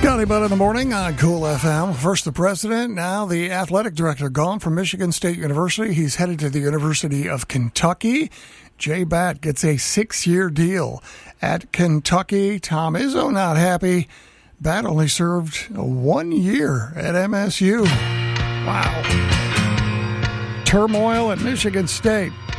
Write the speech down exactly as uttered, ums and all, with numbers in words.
Scotty Budd in the morning on Cool F M. First the president, now the athletic director gone from Michigan State University. He's headed to the University of Kentucky. Jay Batt gets a six-year deal at Kentucky. Tom Izzo not happy. Batt only served one year at M S U. Wow. Turmoil at Michigan State.